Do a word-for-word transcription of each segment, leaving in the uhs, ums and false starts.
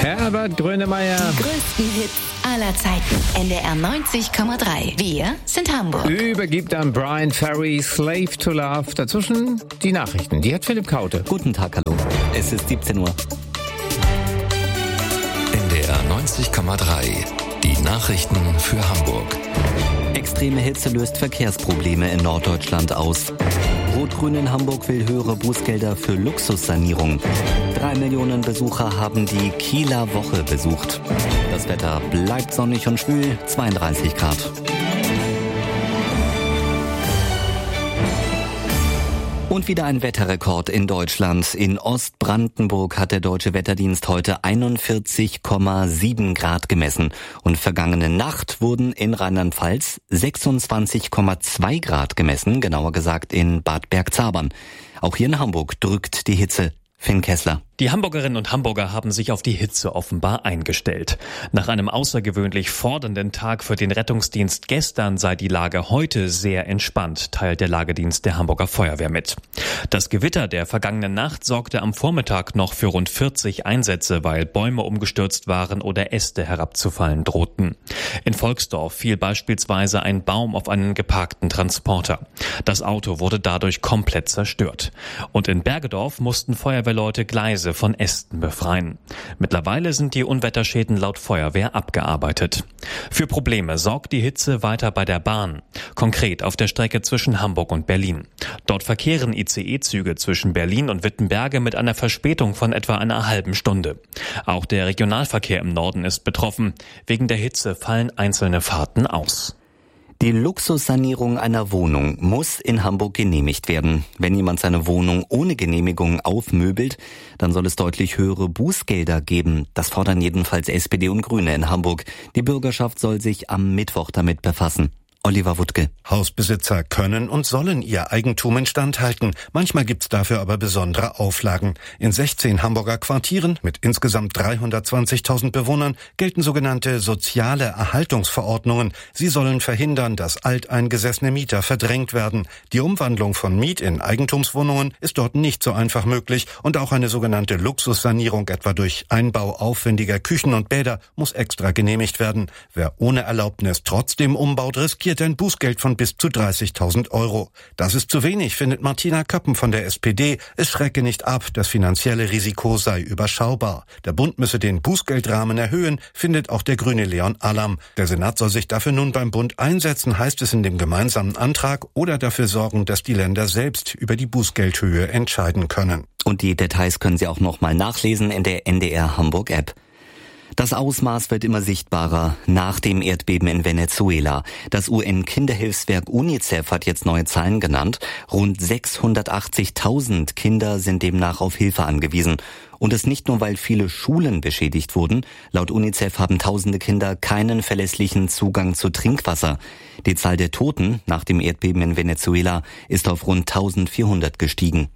Herbert Grönemeyer. Die größten Hits aller Zeiten. N D R neunzig Komma drei. Wir sind Hamburg. Übergibt an Brian Ferry Slave to Love. Dazwischen die Nachrichten. Die hat Philipp Kaute. Guten Tag, hallo. Es ist siebzehn Uhr. N D R neunzig Komma drei. Die Nachrichten für Hamburg. Extreme Hitze löst Verkehrsprobleme in Norddeutschland aus. Rot-Grün in Hamburg will höhere Bußgelder für Luxussanierung. Drei Millionen Besucher haben die Kieler Woche besucht. Das Wetter bleibt sonnig und schwül, zweiunddreißig Grad. Und wieder ein Wetterrekord in Deutschland. In Ostbrandenburg hat der Deutsche Wetterdienst heute einundvierzig Komma sieben Grad gemessen. Und vergangene Nacht wurden in Rheinland-Pfalz sechsundzwanzig Komma zwei Grad gemessen, genauer gesagt in Bad Bergzabern. Auch hier in Hamburg drückt die Hitze. Finn Kessler. Die Hamburgerinnen und Hamburger haben sich auf die Hitze offenbar eingestellt. Nach einem außergewöhnlich fordernden Tag für den Rettungsdienst gestern sei die Lage heute sehr entspannt, teilt der Lagedienst der Hamburger Feuerwehr mit. Das Gewitter der vergangenen Nacht sorgte am Vormittag noch für rund vierzig Einsätze, weil Bäume umgestürzt waren oder Äste herabzufallen drohten. In Volksdorf fiel beispielsweise ein Baum auf einen geparkten Transporter. Das Auto wurde dadurch komplett zerstört. Und in Bergedorf mussten Feuerwehrleute Gleise von Ästen befreien. Mittlerweile sind die Unwetterschäden laut Feuerwehr abgearbeitet. Für Probleme sorgt die Hitze weiter bei der Bahn. Konkret auf der Strecke zwischen Hamburg und Berlin. Dort verkehren I C E-Züge zwischen Berlin und Wittenberge mit einer Verspätung von etwa einer halben Stunde. Auch der Regionalverkehr im Norden ist betroffen. Wegen der Hitze fallen einzelne Fahrten aus. Die Luxussanierung einer Wohnung muss in Hamburg genehmigt werden. Wenn jemand seine Wohnung ohne Genehmigung aufmöbelt, dann soll es deutlich höhere Bußgelder geben. Das fordern jedenfalls S P D und Grüne in Hamburg. Die Bürgerschaft soll sich am Mittwoch damit befassen. Oliver Wuttke. Hausbesitzer können und sollen ihr Eigentum instand halten. Manchmal gibt's dafür aber besondere Auflagen. In sechzehn Hamburger Quartieren mit insgesamt dreihundertzwanzigtausend Bewohnern gelten sogenannte soziale Erhaltungsverordnungen. Sie sollen verhindern, dass alteingesessene Mieter verdrängt werden. Die Umwandlung von Miet- in Eigentumswohnungen ist dort nicht so einfach möglich und auch eine sogenannte Luxussanierung, etwa durch Einbau aufwendiger Küchen und Bäder, muss extra genehmigt werden. Wer ohne Erlaubnis trotzdem umbaut, riskiert ein Bußgeld von bis zu dreißigtausend Euro. Das ist zu wenig, findet Martina Köppen von der S P D. Es schrecke nicht ab, das finanzielle Risiko sei überschaubar. Der Bund müsse den Bußgeldrahmen erhöhen, findet auch der Grüne Leon Allam. Der Senat soll sich dafür nun beim Bund einsetzen, heißt es in dem gemeinsamen Antrag, oder dafür sorgen, dass die Länder selbst über die Bußgeldhöhe entscheiden können. Und die Details können Sie auch noch mal nachlesen in der N D R Hamburg App. Das Ausmaß wird immer sichtbarer nach dem Erdbeben in Venezuela. Das U N-Kinderhilfswerk UNICEF hat jetzt neue Zahlen genannt. Rund sechshundertachtzigtausend Kinder sind demnach auf Hilfe angewiesen. Und es nicht nur, weil viele Schulen beschädigt wurden. Laut UNICEF haben tausende Kinder keinen verlässlichen Zugang zu Trinkwasser. Die Zahl der Toten nach dem Erdbeben in Venezuela ist auf rund eintausendvierhundert gestiegen.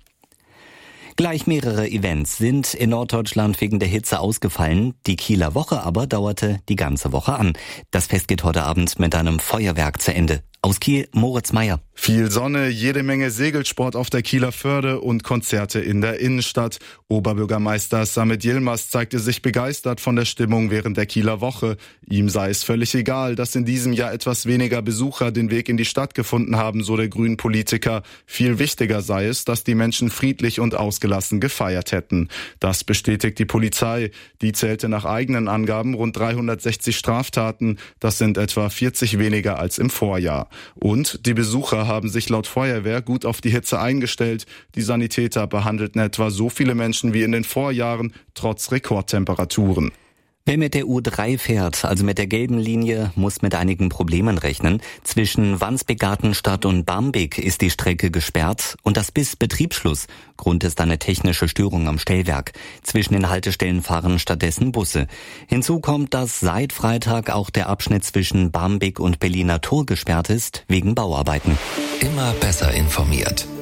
Gleich mehrere Events sind in Norddeutschland wegen der Hitze ausgefallen. Die Kieler Woche aber dauerte die ganze Woche an. Das Fest geht heute Abend mit einem Feuerwerk zu Ende. Aus Kiel, Moritz Meyer. Viel Sonne, jede Menge Segelsport auf der Kieler Förde und Konzerte in der Innenstadt. Oberbürgermeister Samit Yilmaz zeigte sich begeistert von der Stimmung während der Kieler Woche. Ihm sei es völlig egal, dass in diesem Jahr etwas weniger Besucher den Weg in die Stadt gefunden haben, so der Grünen-Politiker. Viel wichtiger sei es, dass die Menschen friedlich und ausgelassen gefeiert hätten. Das bestätigt die Polizei. Die zählte nach eigenen Angaben rund dreihundertsechzig Straftaten. Das sind etwa vierzig weniger als im Vorjahr. Und die Besucher haben sich laut Feuerwehr gut auf die Hitze eingestellt. Die Sanitäter behandelten etwa so viele Menschen wie in den Vorjahren, trotz Rekordtemperaturen. Wer mit der U drei fährt, also mit der gelben Linie, muss mit einigen Problemen rechnen. Zwischen Wandsbek-Gartenstadt und Barmbek ist die Strecke gesperrt und das bis Betriebsschluss. Grund ist eine technische Störung am Stellwerk. Zwischen den Haltestellen fahren stattdessen Busse. Hinzu kommt, dass seit Freitag auch der Abschnitt zwischen Barmbek und Berliner Tor gesperrt ist, wegen Bauarbeiten. Immer besser informiert.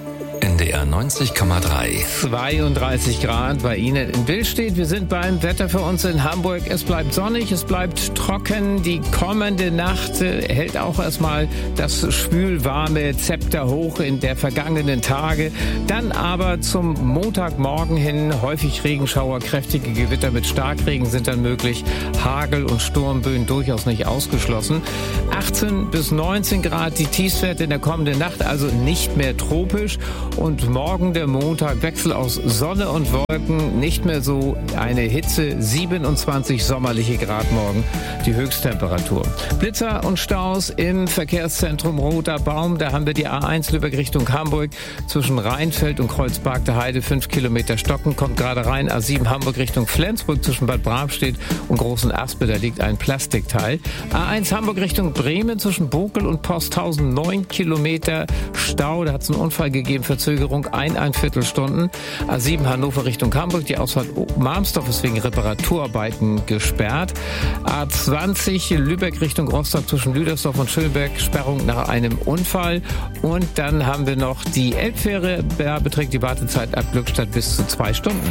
N D R neunzig Komma drei. zweiunddreißig Grad bei Ihnen in Billstedt. Wir sind beim Wetter für uns in Hamburg. Es bleibt sonnig, es bleibt trocken. Die kommende Nacht hält auch erstmal das schwülwarme Zepter hoch in der vergangenen Tage. Dann aber zum Montagmorgen hin häufig Regenschauer, kräftige Gewitter mit Starkregen sind dann möglich. Hagel und Sturmböen durchaus nicht ausgeschlossen. achtzehn bis neunzehn Grad die Tiefstwerte in der kommenden Nacht, also nicht mehr tropisch. Und morgen der Montag, Wechsel aus Sonne und Wolken, nicht mehr so eine Hitze, siebenundzwanzig sommerliche Grad morgen, die Höchsttemperatur. Blitzer und Staus im Verkehrszentrum Roter Baum, da haben wir die A eins Lübeck Richtung Hamburg, zwischen Rheinfeld und Kreuzberg der Heide, fünf Kilometer Stocken, kommt gerade rein, A sieben Hamburg Richtung Flensburg, zwischen Bad Bramstedt und Großen Aspe, da liegt ein Plastikteil. A eins Hamburg Richtung Bremen, zwischen Bokel und Posthausen, neun Kilometer Stau, da hat es einen Unfall gegeben, Verzögerung ein, ein Viertelstunden. A sieben Hannover Richtung Hamburg, die Ausfahrt Marmsdorf ist wegen Reparaturarbeiten gesperrt. A zwanzig Lübeck Richtung Rostock, zwischen Lüdersdorf und Schönberg, Sperrung nach einem Unfall. Und dann haben wir noch die Elbfähre, da beträgt die Wartezeit ab Glückstadt bis zu zwei Stunden.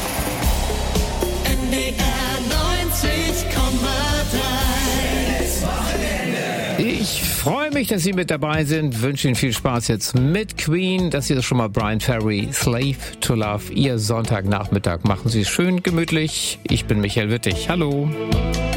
N D R neunzig Komma drei. Ich freue mich, dass Sie mit dabei sind. Wünsche Ihnen viel Spaß jetzt mit Queen. Das hier ist schon mal Brian Ferry, Slave to Love. Ihr Sonntagnachmittag. Machen Sie es schön gemütlich. Ich bin Michael Wittig. Hallo.